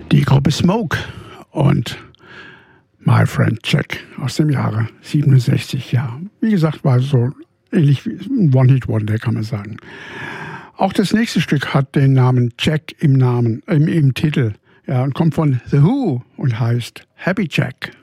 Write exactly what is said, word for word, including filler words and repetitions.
Die Gruppe Smoke und My Friend Jack aus dem Jahre siebenundsechzig. Ja, wie gesagt, war so ähnlich wie ein One-Hit-Wonder, kann man sagen. Auch das nächste Stück hat den Namen Jack im Namen, im, im Titel, ja, und kommt von The Who und heißt Happy Jack.